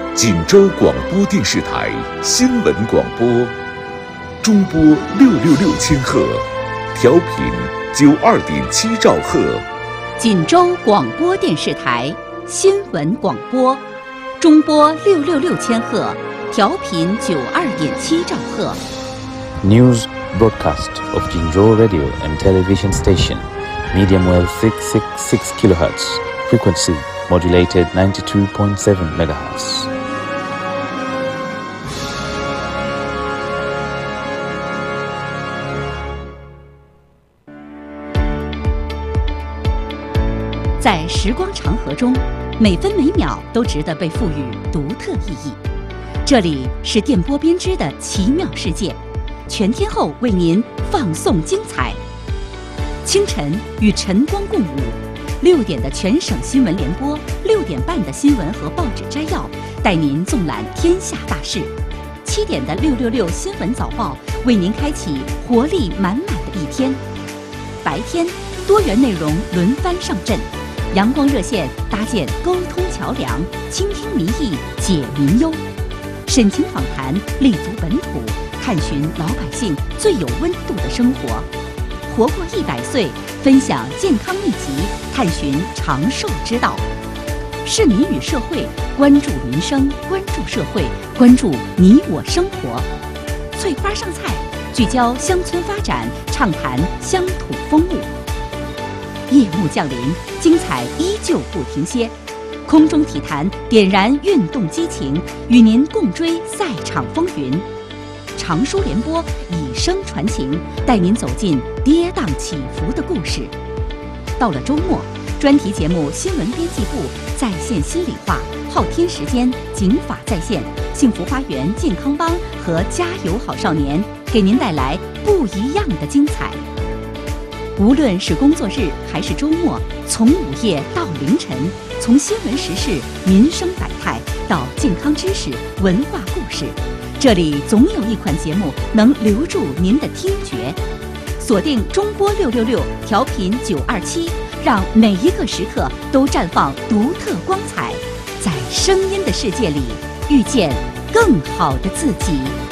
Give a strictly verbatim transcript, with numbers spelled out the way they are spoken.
锦州广播电视台新闻广播，中波六六六千赫，调频九二点七兆赫。 锦州广播电视台新闻广播，中波六六六千赫，调频九二点七兆赫。 News broadcast of Jinzhou Radio and Television Station, medium wave six six six kilohertz, frequency modulated ninety-two point seven megahertz. 在时光长河中，每分每秒都值得被赋予独特意义。这里是电波编织的奇妙世界，全天候为您放送精彩。清晨与晨光共舞，六点的全省新闻联播，六点半的新闻和报纸摘要，带您纵览天下大事。七点的六六六新闻早报，为您开启活力满满的一天。白天多元内容轮番上阵，阳光热线搭建沟通桥梁，倾听民意解民忧，沈情访谈立足本土，探寻老百姓最有温度的生活。活过一百岁，分享健康秘籍，探寻长寿之道。市民与社会，关注民生，关注社会，关注你我生活。翠花上菜，聚焦乡村发展，畅谈乡土风物。夜幕降临，精彩依旧不停歇。空中体坛点燃运动激情，与您共追赛场风云。长书联播以声传情，带您走进跌宕起伏的故事。到了周末，专题节目《新闻编辑部》在线心里话，昊天时间警法在线，幸福花园健康帮和加油好少年，给您带来不一样的精彩。无论是工作日还是周末，从午夜到凌晨，从新闻时事、民生百态到健康知识、文化故事，这里总有一款节目能留住您的听觉。锁定中波六六六，调频九二七，让每一个时刻都绽放独特光彩，在声音的世界里遇见更好的自己。